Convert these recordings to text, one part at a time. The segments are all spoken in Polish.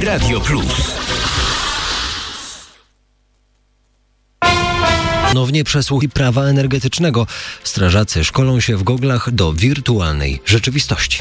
Radio Plus. Ponownie przesłuch prawa energetycznego. Strażacy szkolą się w goglach do wirtualnej rzeczywistości.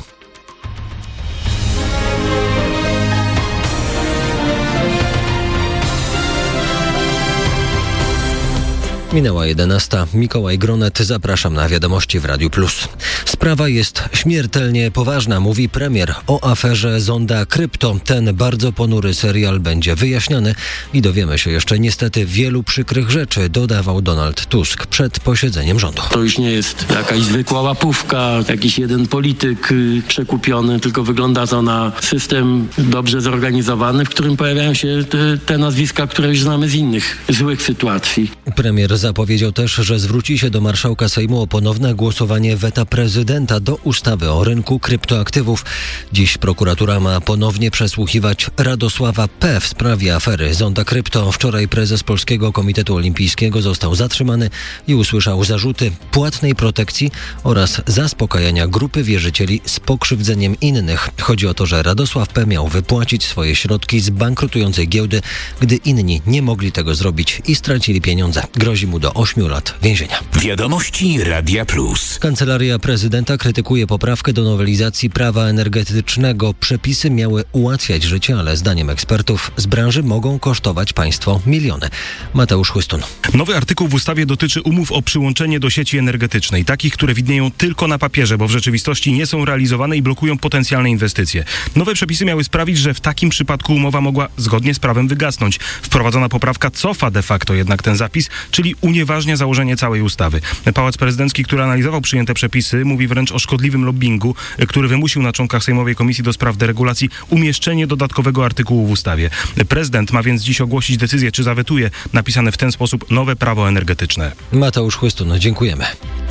Minęła 11. Mikołaj Gronet, zapraszam na wiadomości w Radiu Plus. Sprawa jest śmiertelnie poważna, mówi premier o aferze Zonda Krypto. Ten bardzo ponury serial będzie wyjaśniany i dowiemy się jeszcze niestety wielu przykrych rzeczy, dodawał Donald Tusk przed posiedzeniem rządu. To już nie jest jakaś zwykła łapówka, jakiś jeden polityk przekupiony, tylko wygląda to na system dobrze zorganizowany, w którym pojawiają się te nazwiska, które już znamy z innych złych sytuacji. Premier zapowiedział też, że zwróci się do marszałka Sejmu o ponowne głosowanie weta prezydenta do ustawy o rynku kryptoaktywów. Dziś prokuratura ma ponownie przesłuchiwać Radosława P. w sprawie afery Zonda Krypto. Wczoraj prezes Polskiego Komitetu Olimpijskiego został zatrzymany i usłyszał zarzuty płatnej protekcji oraz zaspokajania grupy wierzycieli z pokrzywdzeniem innych. Chodzi o to, że Radosław P. miał wypłacić swoje środki z bankrutującej giełdy, gdy inni nie mogli tego zrobić i stracili pieniądze. Grozi mu do 8 lat więzienia. Wiadomości Radia Plus. Kancelaria prezydenta krytykuje poprawkę do nowelizacji prawa energetycznego. Przepisy miały ułatwiać życie, ale zdaniem ekspertów z branży mogą kosztować państwo miliony. Mateusz Chłystun. Nowy artykuł w ustawie dotyczy umów o przyłączenie do sieci energetycznej. Takich, które widnieją tylko na papierze, bo w rzeczywistości nie są realizowane i blokują potencjalne inwestycje. Nowe przepisy miały sprawić, że w takim przypadku umowa mogła zgodnie z prawem wygasnąć. Wprowadzona poprawka cofa de facto jednak ten zapis, czyli unieważnia założenie całej ustawy. Pałac Prezydencki, który analizował przyjęte przepisy, mówi wręcz o szkodliwym lobbingu, który wymusił na członkach Sejmowej Komisji do Spraw Deregulacji umieszczenie dodatkowego artykułu w ustawie. Prezydent ma więc dziś ogłosić decyzję, czy zawetuje napisane w ten sposób nowe prawo energetyczne. Mateusz Chłystun, dziękujemy.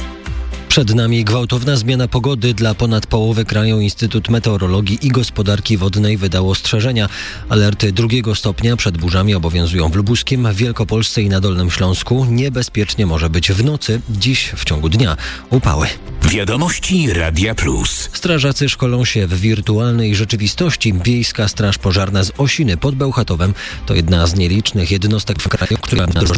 Przed nami gwałtowna zmiana pogody. Dla ponad połowy kraju Instytut Meteorologii i Gospodarki Wodnej wydał ostrzeżenia. Alerty 2 stopnia przed burzami obowiązują w Lubuskiem, w Wielkopolsce i na Dolnym Śląsku. Niebezpiecznie może być w nocy, dziś w ciągu dnia upały. Wiadomości Radia Plus. Strażacy szkolą się w wirtualnej rzeczywistości. Wiejska Straż Pożarna z Osiny pod Bełchatowem to jedna z nielicznych jednostek w kraju, która